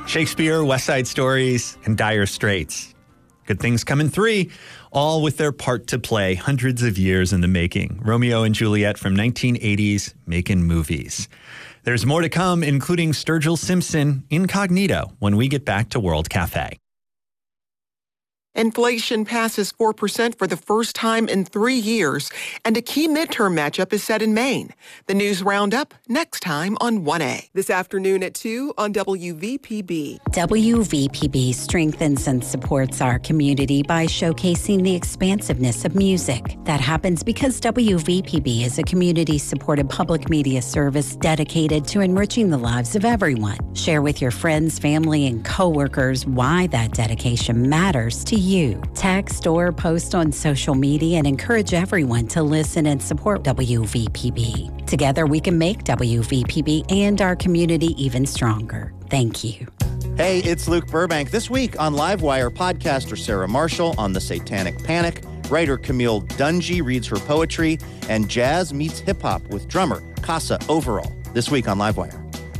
Shakespeare, West Side Stories, and Dire Straits. Good Things Come in 3, all with their part to play, hundreds of years in the making. Romeo and Juliet from 1980s, making movies. There's more to come, including Sturgill Simpson incognito when we get back to World Cafe. Inflation passes 4% for the first time in 3 years, and a key midterm matchup is set in Maine. The news roundup next time on 1A. This afternoon at 2 on WVPB. WVPB strengthens and supports our community by showcasing the expansiveness of music. That happens because WVPB is a community-supported public media service dedicated to enriching the lives of everyone. Share with your friends, family, and coworkers why that dedication matters to you. Text or post on social media and encourage everyone to listen and support WVPB. Together, we can make WVPB and our community even stronger. Thank you. Hey, it's Luke Burbank. This week on Livewire, podcaster Sarah Marshall on the Satanic Panic, writer Camille Dungy reads her poetry, and jazz meets hip-hop with drummer Casa Overall. This week on Livewire.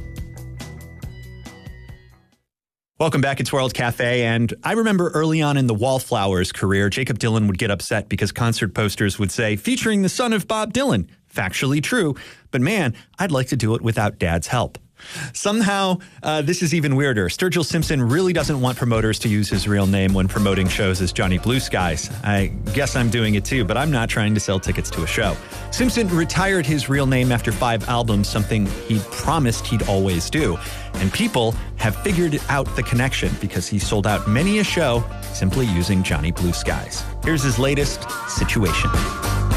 Welcome back. It's World Cafe, and I remember early on in the Wallflowers career, Jakob Dylan would get upset because concert posters would say, featuring the son of Bob Dylan. Factually true, but man, I'd like to do it without Dad's help. Somehow, this is even weirder. Sturgill Simpson really doesn't want promoters to use his real name when promoting shows as Johnny Blue Skies. I guess I'm doing it too, but I'm not trying to sell tickets to a show. Simpson retired his real name after 5 albums, something he promised he'd always do. And people have figured out the connection because he sold out many a show simply using Johnny Blue Skies. Here's his latest, Situation.